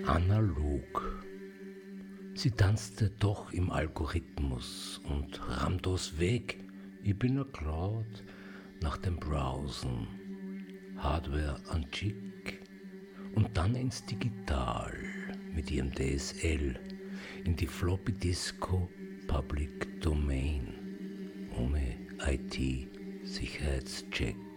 analog. Sie tanzte doch im Algorithmus und Ramdos Weg. Ich bin nur Cloud nach dem Browsen, Hardware an Chick und dann ins Digital mit ihrem DSL in die Floppy Disco Public Domain ohne IT-Sicherheitscheck.